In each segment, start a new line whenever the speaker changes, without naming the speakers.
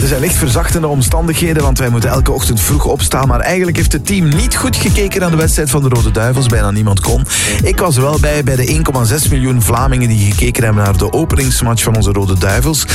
Er zijn licht verzachtende omstandigheden, want wij moeten elke ochtend vroeg opstaan. Maar eigenlijk heeft het team niet goed gekeken naar de wedstrijd van de Rode Duivels. Bijna niemand kon. Ik was er wel bij de 1,6 miljoen Vlamingen die gekeken hebben naar de openingsmatch van onze Rode Duivels.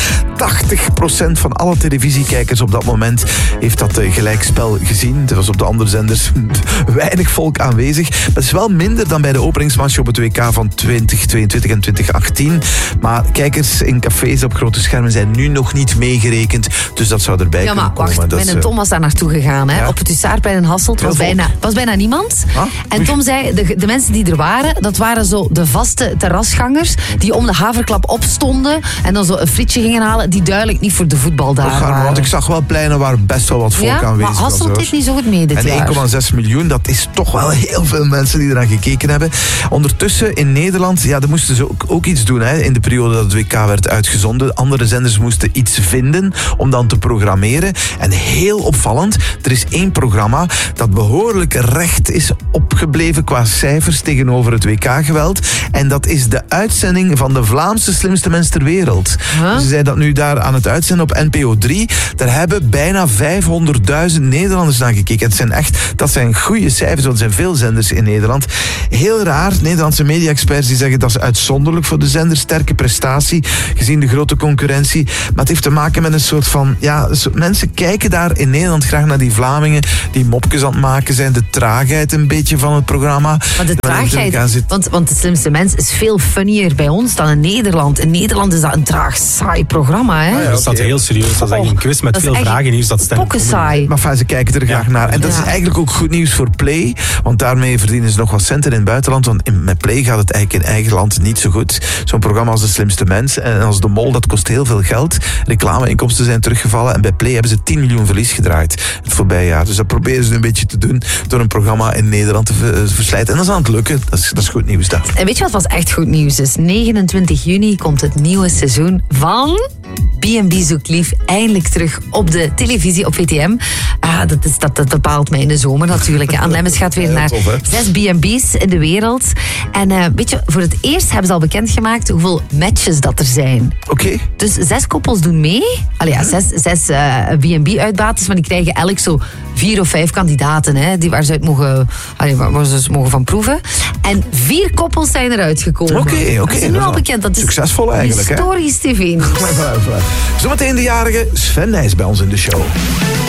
80% van alle televisiekijkers op dat moment heeft dat gelijkspel gezien. Er was op de andere zenders weinig volk aanwezig. Maar het is wel minder dan bij de openingsmatch op het WK van 2022 en 2018. Maar kijkers in cafés op grote schermen zijn nu nog niet meegerekend. Dus dat zou erbij kunnen komen.
Wacht, mijn Tom was daar naartoe gegaan. Hè? Ja? Op het Hussardplein in Hasselt was bijna niemand. Ah? En Tom zei, de mensen die er waren, dat waren zo de vaste terrasgangers die om de haverklap opstonden en dan zo een frietje gingen halen, die duidelijk niet voor de voetbal daar waren.
Want ik zag wel pleinen waar best wel wat volk aanwezig was.
Maar Hasselt is niet zo goed mee dit jaar.
En 1,6 miljoen, dat is toch wel heel veel mensen die eraan gekeken hebben. Ondertussen in Nederland, daar moesten ze ook iets doen, hè, in de periode dat het WK werd uitgezonden. Andere zenders moesten iets vinden om dan te programmeren. En heel opvallend, er is één programma dat behoorlijk recht is opgebleven qua cijfers tegenover het WK-geweld. En dat is de uitzending van de Vlaamse slimste mens ter wereld. Ze zijn dat nu daar aan het uitzenden op NPO 3. Daar hebben bijna 500.000 Nederlanders naar gekeken. Dat zijn goede cijfers, want er zijn veel zenders in Nederland. Heel raar, Nederlandse media-experts die zeggen dat is uitzonderlijk voor de zender. Sterke prestatie, gezien de grote concurrentie. Maar het heeft te maken met een soort van... mensen kijken daar in Nederland graag naar die Vlamingen die mopjes aan het maken zijn. De traagheid een beetje van het programma.
Maar de traagheid, want de slimste mens is veel funnier bij ons dan in Nederland. In Nederland is dat een traag, saai programma. Hè?
Dat staat heel serieus. Dat is eigenlijk een quiz met veel vragen nieuws. Dat
pokken saai.
Maar ze kijken er graag naar. En dat is eigenlijk ook goed nieuws voor Play. Want daarmee verdienen ze nog wat centen in het buitenland. Want met Play gaat het eigenlijk in eigen land niet zo goed. Zo'n programma als De Slimste Mens en als De Mol, dat kost heel veel geld. Reclameinkomsten zijn teruggevallen. En bij Play hebben ze 10 miljoen verlies gedraaid het voorbije jaar. Dus dat proberen ze nu een beetje te doen door een programma in Nederland te verslijten. En dat is aan het lukken. Dat is goed nieuws daar.
En weet je wat was echt goed nieuws is? 29 juni komt het nieuwe seizoen van... B&B Zoekt Lief eindelijk terug op de televisie, op VTM. Dat bepaalt mij in de zomer natuurlijk. Anne Lemmens gaat weer naar 6 B&B's in de wereld. En weet je, voor het eerst hebben ze al bekendgemaakt hoeveel matches dat er zijn.
Oké.
Dus 6 koppels doen mee. 6 B&B-uitbaters, maar die krijgen elk zo 4 of 5 kandidaten, hè, waar ze mogen van proeven. En 4 koppels zijn eruit gekomen.
Oké.
Dat is nu al bekend. Dat is
succesvol eigenlijk.
Historisch tv.
Zometeen de jarige Sven Nijs bij ons in de show.